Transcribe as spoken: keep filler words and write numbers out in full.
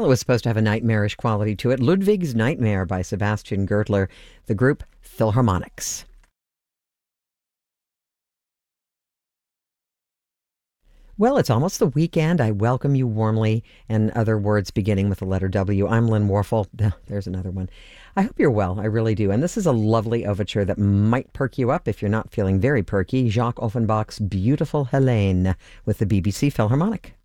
Well, it was supposed to have a nightmarish quality to it. Ludwig's Nightmare by Sebastian Gertler, the group Philharmonics. Well, it's almost the weekend. I welcome you warmly, and other words beginning with the letter W. I'm Lynn Warfel. There's another one. I hope you're well. I really do. And this is a lovely overture that might perk you up if you're not feeling very perky. Jacques Offenbach's Beautiful Helene with the B B C Philharmonic.